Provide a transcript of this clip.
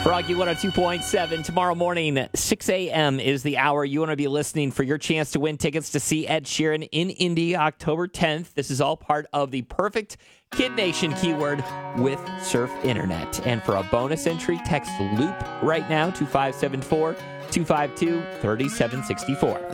Froggy 102.7. Tomorrow morning, 6 a.m. is the hour you want to be listening for your chance to win tickets to see Ed Sheeran in Indy October 10th. This is all part of the Perfect Kid Nation keyword with Surf Internet. And for a bonus entry, text LOOP right now to 574-252-3764.